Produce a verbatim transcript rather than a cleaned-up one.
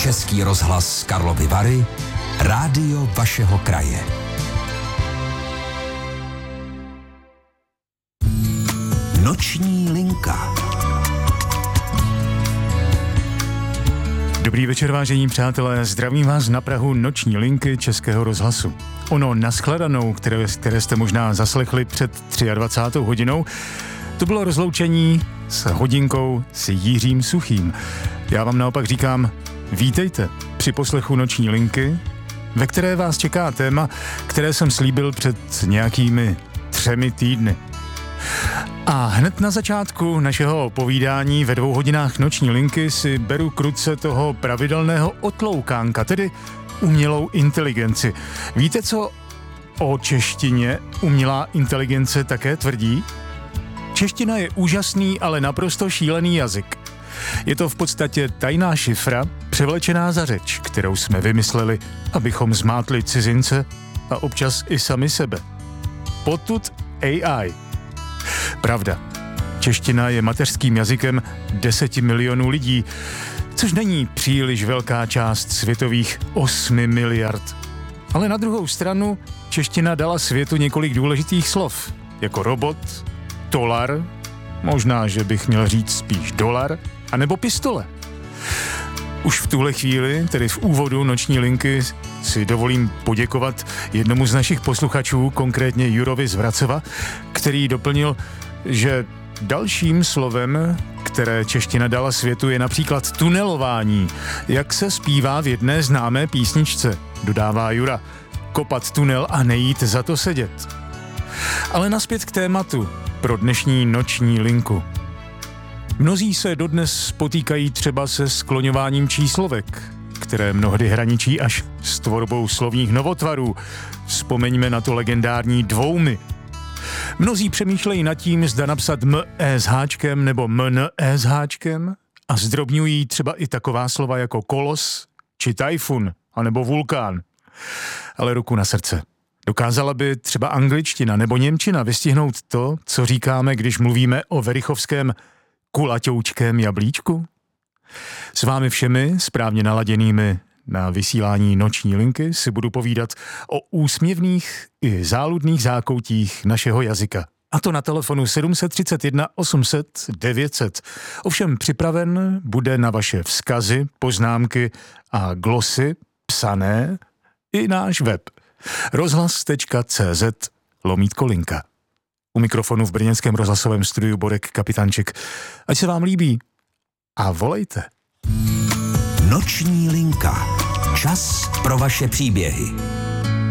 Český rozhlas Karlovy Vary, rádio vašeho kraje. Noční linka. Dobrý večer, vážení přátelé, zdravím vás na prahu Noční linky Českého rozhlasu. Ono nashledanou, které, které jste možná zaslechli před dvacátou třetí hodinou, to bylo rozloučení s hodinkou s Jiřím Suchým. Já vám naopak říkám, vítejte při poslechu Noční linky, ve které vás čeká téma, které jsem slíbil před nějakými třemi týdny. A hned na začátku našeho povídání ve dvou hodinách Noční linky si beru k ruce toho pravidelného otloukánka, tedy umělou inteligenci. Víte, co o češtině umělá inteligence také tvrdí? Čeština je úžasný, ale naprosto šílený jazyk. Je to v podstatě tajná šifra, převlečená za řeč, kterou jsme vymysleli, abychom zmátli cizince a občas i sami sebe. Potud A I. Pravda. Čeština je mateřským jazykem deseti milionů lidí, což není příliš velká část světových osmi miliard. Ale na druhou stranu čeština dala světu několik důležitých slov, jako robot, tolar, možná, že bych měl říct spíš dolar, anebo pistole. Už v tuhle chvíli, tedy v úvodu Noční linky, si dovolím poděkovat jednomu z našich posluchačů, konkrétně Jurovi z Vracova, který doplnil, že dalším slovem, které čeština dala světu, je například tunelování, jak se zpívá v jedné známé písničce, dodává Jura. Kopat tunel a nejít za to sedět. Ale nazpět k tématu pro dnešní Noční linku. Mnozí se dodnes potýkají třeba se skloňováním číslovek, které mnohdy hraničí až s tvorbou slovních novotvarů. Vzpomeňme na to legendární dvoumy. Mnozí přemýšlejí nad tím, zda napsat M E s háčkem nebo M N E s háčkem a zdrobňují třeba i taková slova jako kolos či tajfun anebo vulkán. Ale ruku na srdce. Dokázala by třeba angličtina nebo němčina vystihnout to, co říkáme, když mluvíme o verichovském kulaťoučkém jablíčku? S vámi všemi, správně naladěnými na vysílání Noční linky, si budu povídat o úsměvných i záludných zákoutích našeho jazyka. A to na telefonu sedm set třicet jedna osm set devět set. Ovšem připraven bude na vaše vzkazy, poznámky a glosy psané i náš web rozhlas tečka cé zet lomítko linka. U mikrofonu v brněnském rozhlasovém studiu Borek Kapitanček. Ať se vám líbí a volejte. Noční linka. Čas pro vaše příběhy.